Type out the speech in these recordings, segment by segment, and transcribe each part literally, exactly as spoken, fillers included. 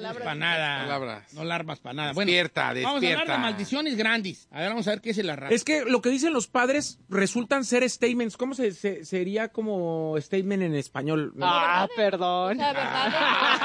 Palabras. Para nada. Palabras. No larvas para nada. Despierta, bueno, despierta. Vamos a hablar de maldiciones grandes. A ver, vamos a ver qué es la raza. Es que lo que dicen los padres resultan ser statements. ¿Cómo se, se- sería como statement en español? Ah, O perdón. sea, ¿verdad?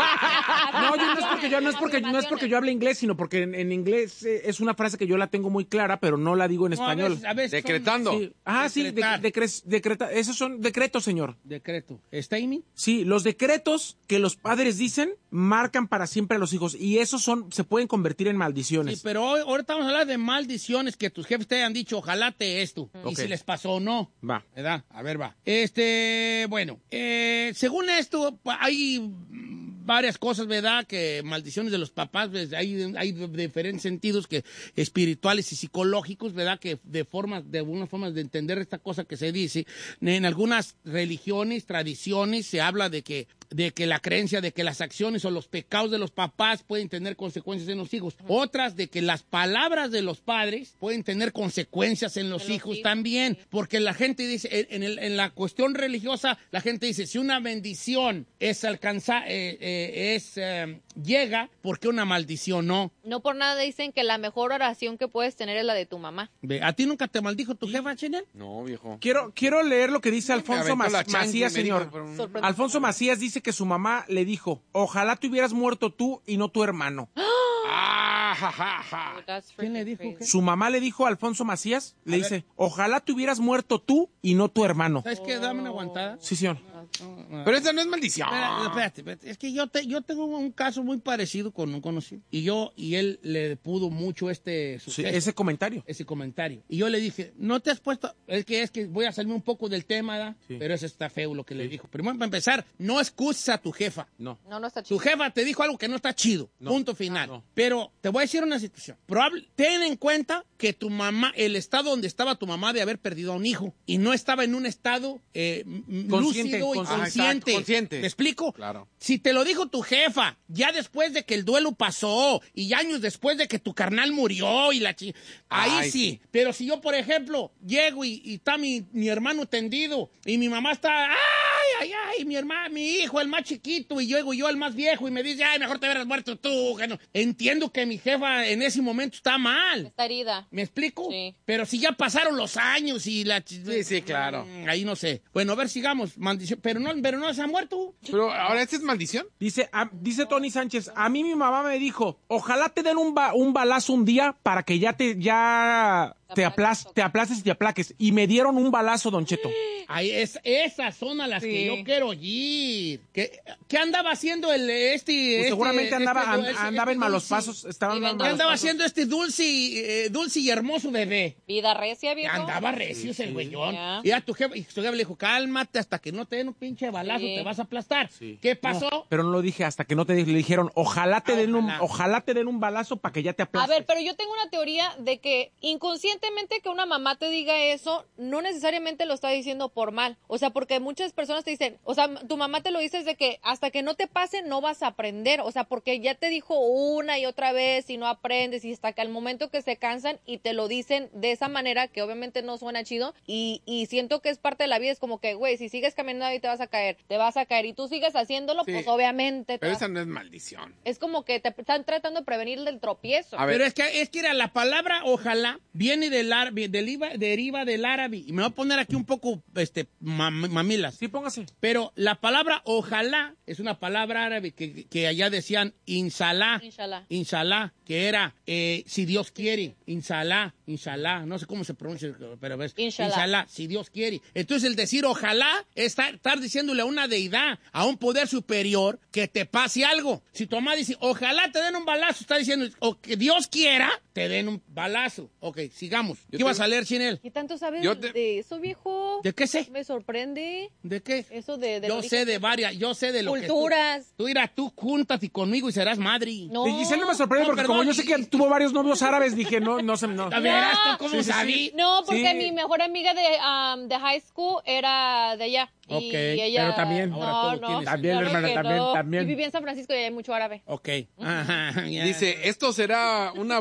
No, yo no es porque yo no es porque no es porque yo hable inglés, sino porque en, en inglés eh, es una frase que yo la tengo muy clara, pero no la digo en No, a español. veces- a veces son- Decretando. Sí. Ah, sí, de, Decretar. decre- decreta- esos son decretos, señor. Decreto. ¿Statement? Sí, los decretos que los padres dicen marcan para siempre a los hijos y esos son se pueden convertir en maldiciones. Sí, pero hoy, ahorita vamos a hablar de maldiciones que tus jefes te hayan dicho, ojalá te esto. Y Ok. si les pasó o no. Va. ¿Verdad? A ver, va. Este, bueno, eh, según esto, pa- hay mm, varias cosas, ¿verdad? Que maldiciones de los papás, pues, hay, hay diferentes sentidos que espirituales y psicológicos, ¿verdad? Que de formas, de algunas formas de entender esta cosa que se dice. En algunas religiones, tradiciones, se habla de que de que la creencia de que las acciones o los pecados de los papás pueden tener consecuencias en los hijos. Otras de que las palabras de los padres pueden tener consecuencias en los, En los hijos, hijos, también. sí. Porque la gente dice, en, en el- en la cuestión religiosa, la gente dice, si una bendición es alcanzar, eh, eh, es, eh, llega, ¿por qué una maldición no? No por nada dicen que la mejor oración que puedes tener es la de tu mamá. Ve, ¿a ti nunca te maldijo tu jefa, Chanel? No, viejo. Quiero quiero leer lo que dice Alfonso aventó Mas- la chancla y Macías, me dijo, señor. pero un- Sorprendente. Alfonso Macías dice que su mamá le dijo, ojalá te hubieras muerto tú y no tu hermano. Ah, ja, ja, ja. That's ¿Quién le freaking dijo crazy. qué? Su mamá le dijo a Alfonso Macías, le A dice, ver. ojalá te hubieras muerto tú y no tu hermano. ¿Sabes qué? Dame una aguantada. Sí, señor. Pero esa no es maldición. Espera, espérate, espérate. Es que yo, te, yo tengo un caso muy parecido con un conocido. Y yo y él le pudo mucho este Sí, suceso, ese comentario. ese comentario. Y yo le dije, no te has puesto... Es que es que voy a salirme un poco del tema, ¿verdad? Sí. Pero eso está feo lo que le dijo. Primero, para empezar, no excuses a tu jefa. No. No, no está Tu chido. jefa te dijo algo que no está chido. No. Punto final. Ah, no. Pero te voy a decir una situación. Probable, ten en cuenta que tu mamá, el estado donde estaba tu mamá de haber perdido a un hijo y no estaba en un estado eh, m- Consciente, lúcido y consciente. consciente. Ah, exacto, consciente. ¿Me explico? Claro. Si te lo dijo tu jefa, ya después de que el duelo pasó y años después de que tu carnal murió y la chi... Ahí Ay, sí. sí. Pero si yo, por ejemplo, llego y, y está mi, mi hermano tendido y mi mamá está... ¡Ay, ay, ay! Mi hermano, mi hijo, el más chiquito, y llego yo, el más viejo, y me dice, ¡ay, mejor te hubieras muerto tú! que no". Entiendo que mi jefa en ese momento está mal. Está herida. ¿Me explico? Sí. Pero si ya pasaron los años y la... Sí, sí, claro. Mm, Ahí no sé. Bueno, a ver, sigamos. Maldición. Pero no, pero no se ha muerto. Pero ahora, ¿esta es maldición? Dice, a- dice Tony Sánchez, a mí mi mamá me dijo, ojalá te den un, ba- un balazo un día para que ya te, ya te, aplas- te aplaces y te aplaques. Y me dieron un balazo, Don Cheto. Ahí es, esas son a las Sí. que yo quiero ir. ¿Qué, qué andaba haciendo el este? Pues este- seguramente andaba, este- an- este- andaba este en malos dulce? pasos. Estaba en Y malos ¿Qué andaba pasos. haciendo este dulce, y, eh, dulce y hermoso bebé? Vida recia, viejo. Andaba recios el güeyón. Ya. Y a tu jefe, y tu jefe le dijo, cálmate hasta que no te den un pinche balazo, Sí. te vas a aplastar. ¿Qué pasó? No, pero no lo dije hasta que no te di- le dijeron, ojalá te Ah, den un, ojalá. ojalá te den un balazo para que ya te A aplastes. ver, pero yo tengo una teoría de que inconscientemente que una mamá te diga eso, no necesariamente lo está diciendo por mal. O sea, porque muchas personas te dicen, o sea, tu mamá te lo dice de que hasta que no te pase no vas a aprender. O sea, porque ya te dijo una y otra vez y no aprendes y hasta que al momento que se cansan y te lo dicen de esa manera que obviamente no suena chido y, y siento que es parte de la vida. Es como que, güey, si sigues caminando ahí te vas a caer, te vas a caer y tú sigues haciéndolo, Sí. pues obviamente te Pero vas- esa no es maldición. es como que te están tratando de prevenir del tropiezo. A ver. Pero es que, es que era la palabra ojalá viene del árabe, del iba- deriva del árabe. Y me voy a poner aquí un poco este, mam- mamilas. Sí, póngase. Pero la palabra ojalá es una palabra árabe que, que allá decían inshallah. Inshallah. Inshallah, que era eh, si Dios quiere. Inshallah, inshallah. No sé cómo se pronuncia, pero ves. Inshallah. si Dios quiere. Entonces el decir ojalá es estar, estar diciéndole a una deidad, a un poder superior, que te pase algo. Si tu mamá dice ojalá te den un balazo, está diciendo o que Dios quiera, te den un balazo. Ok, sigamos. ¿Qué Yo ibas te- a leer, Chinel? ¿Qué tanto sabes Yo te- de eso, viejo? ¿De qué sé? Me sorprende ¿De qué? eso de... del Yo origen sé de de- varias, yo sé de lo Culturas. que tú, tú irás, tú júntate conmigo y serás madre. No. De Giselle no me sorprende No, porque perdón, como yo sé que y- tuvo varios novios árabes, dije, no, no sé, no. A verás tú cómo Sí, sí, sí. sabí. No, porque Sí. mi mejor amiga de, um, de high school era de allá. Y Ok, ella... pero también- ahora No, tú no. tienes- También, claro hermana, que también, no. también. Y vivía en San Francisco y hay mucho árabe. Ok. Ajá, ya. Dice, esto será una brujería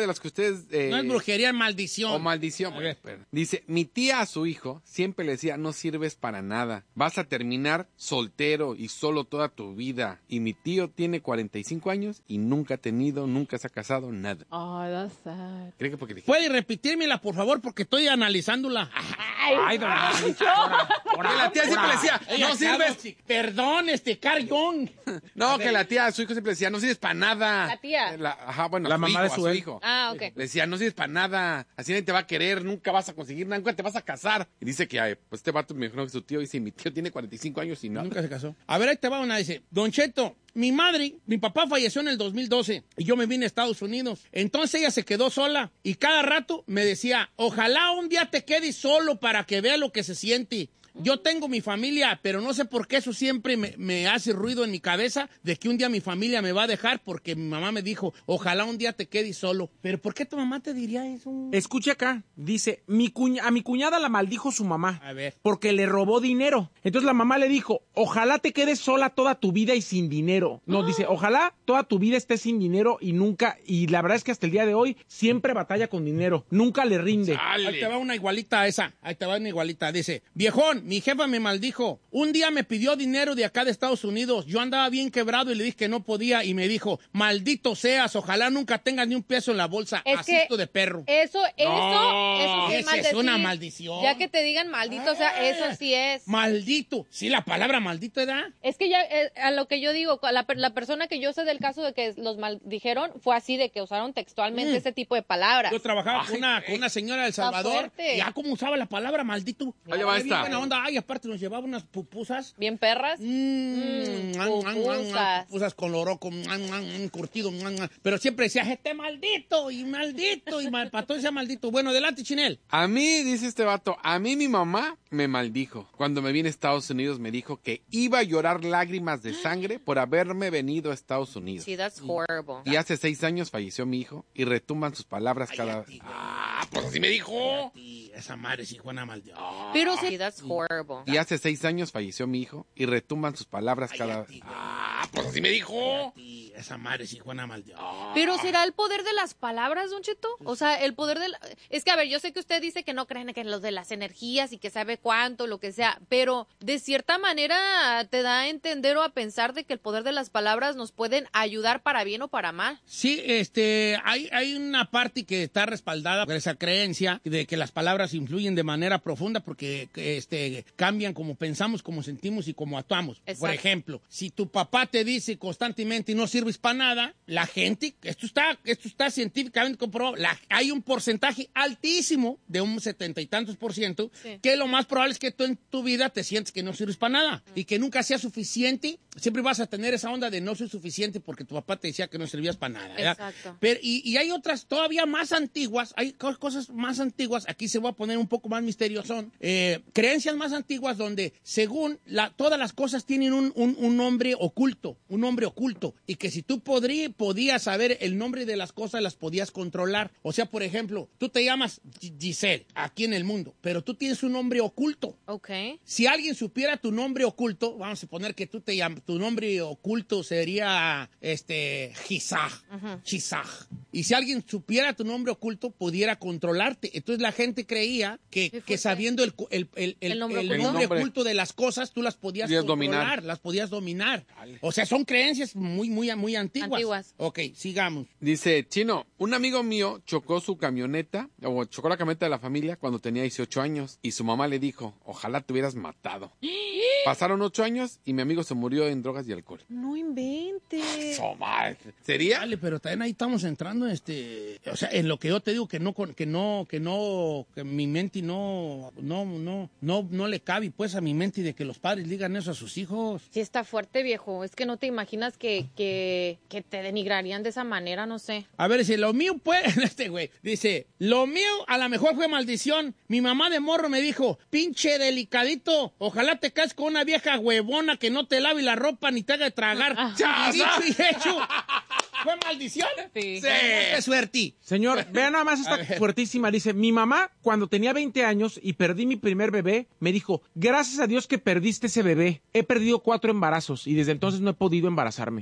de los que ustedes... eh, No es brujería, es maldición. O maldición. A ver. Pero, dice, mi tía a su hijo siempre le decía, no sirves para nada. Vas a terminar soltero y solo toda tu vida. Y mi tío tiene cuarenta y cinco años y nunca ha tenido, nunca se ha casado, nada. Oh, that's sad. ¿Cree que porque dije? ¿Puede repetírmela, por favor? Porque estoy analizándola. Ay, don Cheto, ahora, ahora, Que la tía siempre ahora. le decía, Ella no sabe, sirves. sí. Perdón, este, Carl Jung. No, que la tía a su hijo siempre le decía, no sirves para nada. ¿La tía? La- ajá, bueno, La a su mamá hijo, de a su su él. hijo. Ah, ok. Le decía, no sirves para nada, así nadie te va a querer, nunca vas a conseguir nada, nunca te vas a casar. Y dice que, ay, pues este vato me dijo que su tío, dice, mi tío tiene cuarenta y cinco años y no. Nunca se casó. A ver, ahí te va una, dice, Don Cheto, mi madre, mi papá falleció en el dos mil doce y yo me vine a Estados Unidos. Entonces ella se quedó sola y cada rato me decía, ojalá un día te quedes solo para que vea lo que se siente. Yo tengo mi familia, pero no sé por qué eso siempre me, me hace ruido en mi cabeza de que un día mi familia me va a dejar porque mi mamá me dijo, ojalá un día te quedes solo. Pero ¿por qué tu mamá te diría eso? Escuche acá, dice, mi cuña, a mi cuñada la maldijo su mamá. A ver. Porque le robó dinero. Entonces la mamá le dijo, ojalá te quedes sola toda tu vida y sin dinero. No, dice, ojalá toda tu vida estés sin dinero y nunca, y la verdad es que hasta el día de hoy siempre batalla con dinero, nunca le rinde. Dale. Ahí te va una igualita a esa. Ahí te va una igualita. Dice, viejón, mi jefa me maldijo. Un día me pidió dinero de acá de Estados Unidos. Yo andaba bien quebrado y le dije que no podía y me dijo, maldito seas, ojalá nunca tengas ni un peso en la bolsa. Es Asisto que de perro. Eso, eso, No, eso sí es esa es maldecir. una maldición. Ya que te digan maldito, o sea, eso sí es. Maldito. Sí, la palabra maldito era. Es que ya, eh, a lo que yo digo, la, per- la persona que yo sé del caso de que los maldijeron fue así, de que usaron textualmente Mm. ese tipo de palabras. Yo trabajaba con una, con una señora del Está Salvador. fuerte. Ya como usaba la palabra maldito. Ahí le va Era bien esta. buena onda. Ay, aparte nos llevaba unas pupusas. Bien perras. Mm, Mm, mm, mm, mm, pupusas. pupusas con loroco, mm, mm, mm, curtido, mm, mm. Pero siempre decía, este maldito, y maldito, y mal, para todo ese maldito. Bueno, adelante, Chinel. A mí, dice este vato, a mí mi mamá me maldijo. Cuando me vine a Estados Unidos me dijo que iba a llorar lágrimas de sangre por haberme venido a Estados Unidos. Sí, that's horrible. Y hace seis años falleció mi hijo y retumban sus palabras cada... Cállate. Ah, pues así me dijo. Y esa madre sí fue una maldición. Pero sí, that's horrible. Y hace seis años falleció mi hijo y retumban sus palabras cada... Cállate. Ah, pues así me dijo. Y esa madre sí fue una maldición. Pero ¿será el poder de las palabras, Don Cheto? O sea, el poder de la... Es que, a ver, yo sé que usted dice que no creen que en los de las energías y que sabe cuánto, lo que sea, pero de cierta manera te da a entender o a pensar de que el poder de las palabras nos pueden ayudar para bien o para mal. Sí, este, hay, hay una parte que está respaldada por esa creencia de que las palabras influyen de manera profunda porque este, cambian como pensamos, como sentimos y como actuamos. Exacto. Por ejemplo, si tu papá te dice constantemente no sirves para nada, la gente, esto está, esto está científicamente comprobado, la- hay un porcentaje altísimo de un setenta y tantos por ciento Sí. que lo más probable es que tú en tu vida te sientes que no sirves para nada y que nunca sea suficiente. Siempre vas a tener esa onda de no soy suficiente porque tu papá te decía que no servías para nada. ¿verdad? Exacto. Pero, y, y hay otras todavía más antiguas, hay co- cosas más antiguas, aquí se va a poner un poco más misterioso, eh, creencias más antiguas donde según la, todas las cosas tienen un, un, un nombre oculto, un nombre oculto, y que si tú podrí, podías saber el nombre de las cosas, las podías controlar. O sea, por ejemplo, tú te llamas G- Giselle aquí en el mundo, pero tú tienes un nombre oculto. Ok. Si alguien supiera tu nombre oculto, vamos a suponer que tú te llamas, tu nombre oculto sería este Gisaj, Chisaj. Y si alguien supiera tu nombre oculto, pudiera controlarte. Entonces la gente creía que, fuerte. que sabiendo el, cu- el, el, el- El nombre el oculto. nombre El nombre. oculto de las cosas, tú las podías Podías controlar, dominar. las podías dominar. O sea, son creencias muy, muy, muy antiguas. Antiguas. Ok, sigamos. Dice, Chino, un amigo mío chocó su camioneta, o chocó la camioneta de la familia cuando tenía dieciocho años, y su mamá le dijo, ojalá te hubieras matado. Pasaron ocho años y mi amigo se murió en drogas y alcohol. No inventes. Oh, madre. ¿Sería? Dale, pero también ahí estamos entrando, este, o sea, en lo que yo te digo que no, con- que no, que no, que mi mente no, no, no, no, no le cabe, pues, a mi mente de que los padres digan eso a sus hijos. Sí está fuerte, viejo. Es que no te imaginas que, que, que te denigrarían de esa manera, no sé. A ver, dice, lo mío, pues, este güey, dice, lo mío a lo mejor fue maldición. Mi mamá de morro me dijo, pinche delicadito, ojalá te caes con una vieja huevona que no te lave la ropa ni te haga tragar. Y dicho y hecho, ¿fue maldición? Sí. ¡Qué suerte! Señor, vea nada más esta fuertísima. Dice, mi mamá, cuando tenía veinte años y perdí mi primer bebé, me dijo, gracias a Dios que perdiste ese bebé. He perdido cuatro embarazos y desde entonces no he podido embarazarme.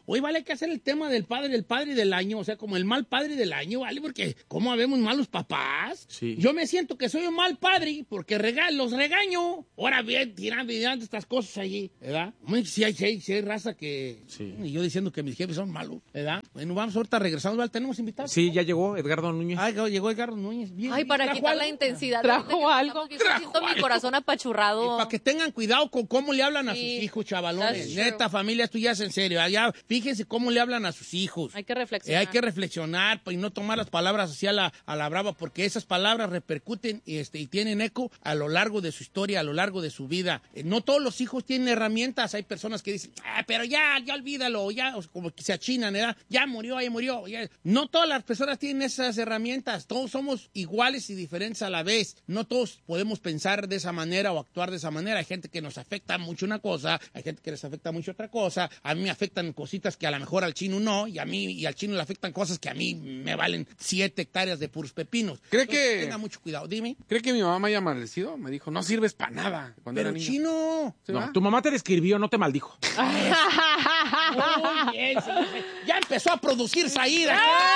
Hoy vale hay que hacer el tema del padre, del padre del año, o sea, como el mal padre del año, ¿vale? Porque ¿cómo habemos malos papás? Sí. Yo me siento que soy un mal padre porque rega los regaño. Ahora bien, tiran tirando estas cosas allí, ¿verdad? Sí hay, sí hay, sí hay raza que... Sí. Y yo diciendo que mis jefes son malos, ¿verdad? Bueno, vamos ahorita regresando, ¿vale? ¿Tenemos invitados? Sí, ya llegó Edgardo Núñez. Ay, llegó Edgardo Núñez. Bien, Ay, para ¿trajo quitar algo? la intensidad. ¿Trajo ahorita que algo? estamos aquí, yo siento ¿Trajo mi corazón apachurrado. Para que tengan cuidado con cómo le hablan a Sí, sus hijos, chavalones. that's Neta, true. familia, esto ya es en serio. Allá, fíjense cómo le hablan a sus hijos. Hay que Eh, reflexionar. hay que reflexionar pues, y no tomar las palabras así a la, a la brava, porque esas palabras repercuten y, este, y tienen eco a lo largo de su historia, a lo largo de su vida. Eh, no todos los hijos tienen herramientas. Hay personas que dicen, ah, pero ya, ya olvídalo, ya, o sea, como que se achinan, ¿verdad? Ya murió, ya murió. Ya. No todas las personas tienen esas herramientas. Todos somos iguales y diferentes a la vez. No todos podemos pensar de esa manera o actuar de esa manera. Hay gente que nos afecta mucho una cosa, hay gente que les afecta mucho otra cosa. A mí me afectan cositas que a lo mejor al chino no, y a mí y al chino le afectan cosas que a mí me valen siete hectáreas de puros pepinos. ¿Cree Entonces, que- tenga mucho cuidado, dime. ¿Cree que mi mamá me haya maldecido? Me dijo, no sirves para nada cuando Pero era niño. chino... ¿Sí, No, va? tu mamá te describió, no te maldijo. Muy bien, señor. Ya empezó a producir Saída.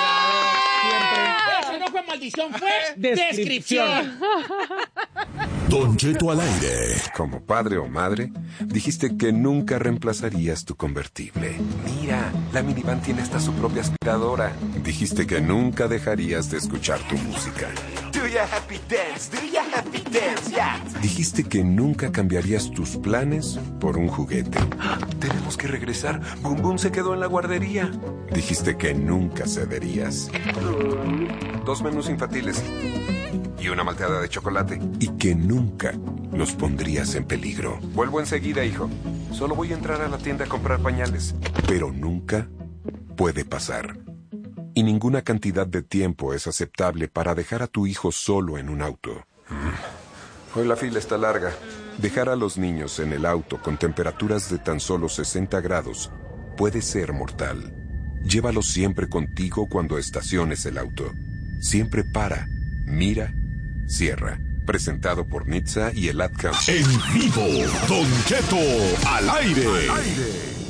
Eso no fue maldición, fue Descripción. descripción. Don Cheto al aire. Como padre o madre, dijiste que nunca reemplazarías tu convertible. Mira, la minivan tiene hasta su propia aspiradora. Dijiste que nunca dejarías de escuchar tu música. Do ya happy dance, do ya happy dance, yeah. Dijiste que nunca cambiarías tus planes por un juguete. Tenemos que regresar. Boom Boom se quedó en la guardería. Dijiste que nunca cederías. Dos menús infantiles y una malteada de chocolate. Y que nunca los pondrías en peligro. Vuelvo enseguida, hijo. Solo voy a entrar a la tienda a comprar pañales. Pero nunca puede pasar. Y ninguna cantidad de tiempo es aceptable para dejar a tu hijo solo en un auto. Hoy la fila está larga. Dejar a los niños en el auto con temperaturas de tan solo sesenta grados puede ser mortal. Llévalos siempre contigo cuando estaciones el auto. Siempre para, mira, cierra. Presentado por N H T S A y el Ad Council. En vivo, Don Cheto al aire.